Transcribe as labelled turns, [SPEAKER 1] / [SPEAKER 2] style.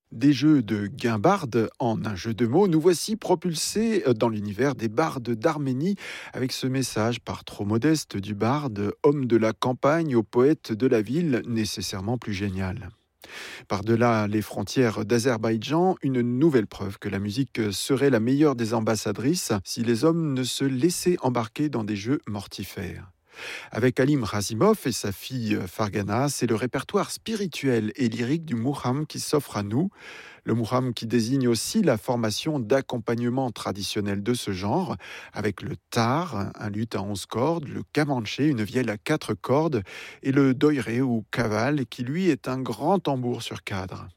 [SPEAKER 1] Des jeux de guimbarde en un jeu de mots, nous voici propulsés dans l'univers des bardes d'Arménie avec ce message par trop modeste du barde, homme de la campagne au poète de la ville, nécessairement plus génial. Par-delà les frontières d'Azerbaïdjan, une nouvelle preuve que la musique serait la meilleure des ambassadrices si les hommes ne se laissaient embarquer dans des jeux mortifères. Avec Alim Razimov et sa fille Fargana, c'est le répertoire spirituel et lyrique du Muham qui s'offre à nous. Le Muham qui désigne aussi la formation d'accompagnement traditionnel de ce genre, avec le tar, un luth à 11 cordes, le kamanché, une vielle à 4 cordes, et le doiré ou kaval, qui lui est un grand tambour sur cadre.